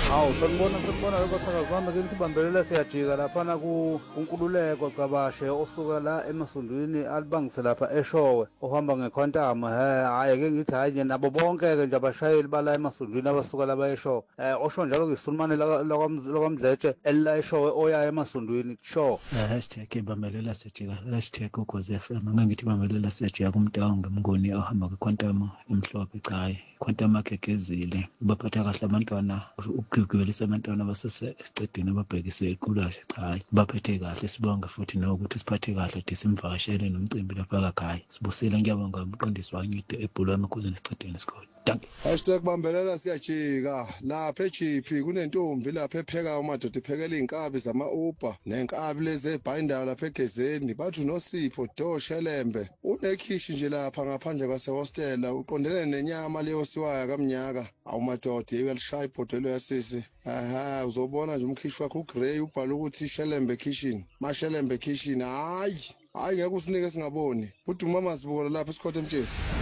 Hawu sanibona lokho kwami ke sibambelela siyajika laphana kuNkululeko Cabashe osuka la emasundwini alibangise lapha eShowe ohamba ngeQuantum hayi ke ngithi hayi nje nabo bonke ke nje abashayeli bala emasundwini abasuka laba eShowe osho njalo ngisulumane lakwamdletshe elila eShowe oya emasundwini sho hashtag bambelela siyajika hashtag Ukhozi FM ngithi bambelela siyajika kumtawo ngemngoni ohamba kweQuantum emhlophe cha hayi iQuantum agegezile baphatha kahle abantwana ukugibelisa abantwana basese esicedini ababhekise eQulashe cha hayi baphethe kahle sibonga futhi nokuthi siphathe kahle disimvakashele nomcimbi lapha kakhaya sibusela ngiyabonga umqondisi wanyide ebhulwa emakhuzeni esicedini esikhona hashtag bambelela siyajika lapha eGP kunentombi lapha epheka umadoda iphekela inkabi zama-Uber nenkabi lezi ebhayindayo lapha egezeni bathi uNosipho Shelembe unekhishi nje lapha ngaphandle kwasehostela uqondene nenyama leyosiwaya kamnyaka awumadoda yelishaya ibhodelo yasisi uzobona nje umkhishi wakho uGrey ubhala ukuthi Shelembe kitchen Mashelembe kitchen hayi ngeke usinike singaboni futhi umama sibukola lapha eSikhotha eMtshesi